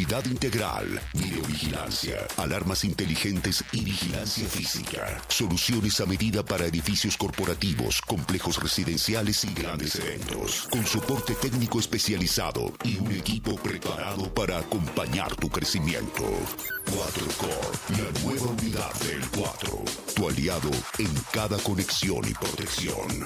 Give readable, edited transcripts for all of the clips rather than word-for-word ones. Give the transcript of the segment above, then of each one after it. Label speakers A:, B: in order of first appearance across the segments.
A: Seguridad integral, videovigilancia, alarmas inteligentes y vigilancia física. Soluciones a medida para edificios corporativos, complejos residenciales y grandes eventos. Con soporte técnico especializado y un equipo preparado para acompañar tu crecimiento. 4Core, la nueva unidad del 4. Tu aliado en cada conexión y protección.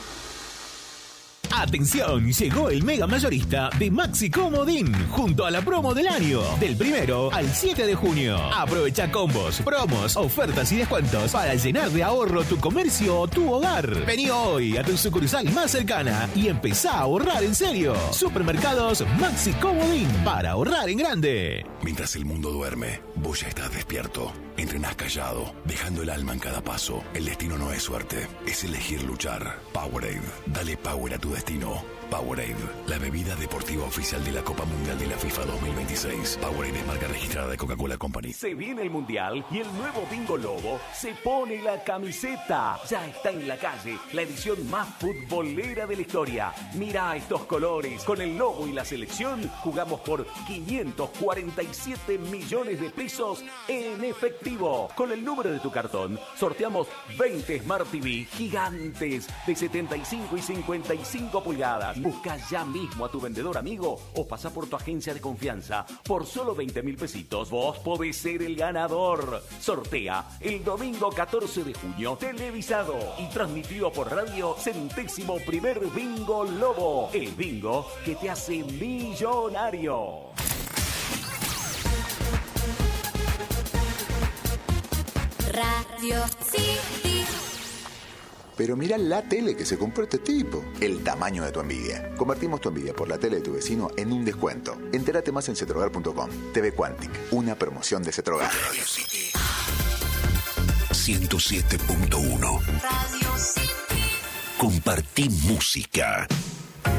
B: Atención, llegó el mega mayorista de Maxi Comodín junto a la promo del año, del 1 al 7 de junio. Aprovecha combos, promos, ofertas y descuentos para llenar de ahorro tu comercio o tu hogar. Vení hoy a tu sucursal más cercana y empezá a ahorrar en serio. Supermercados Maxi Comodín, para ahorrar en grande.
C: Mientras el mundo duerme, vos ya estás despierto. Entrenás callado, dejando el alma en cada paso. El destino no es suerte, es elegir luchar. Powerade, dale power a tu destino. Powerade, la bebida deportiva oficial de la Copa Mundial de la FIFA 2026. Powerade es marca registrada de Coca-Cola Company.
D: Se viene el Mundial y el nuevo Bingo Lobo se pone la camiseta. Ya está en la calle, la edición más futbolera de la historia. Mira estos colores. Con el logo y la selección jugamos por 547 millones de pesos en efectivo. Con el número de tu cartón sorteamos 20 Smart TV gigantes de 75 y 55 pulgadas. Busca ya mismo a tu vendedor amigo o pasa por tu agencia de confianza. Por solo 20.000 pesitos vos podés ser el ganador. Sortea el domingo 14 de junio, televisado y transmitido por radio, 101º Bingo Lobo. El bingo que te hace millonario.
E: Radio City.
F: Pero mirá la tele que se compró este tipo. El tamaño de tu envidia. Convertimos tu envidia por la tele de tu vecino en un descuento. Entérate más en cetrogar.com. TV Quantic, una promoción de Cetrogar.
A: Radio City 107.1.
E: Radio City.
A: Compartí música.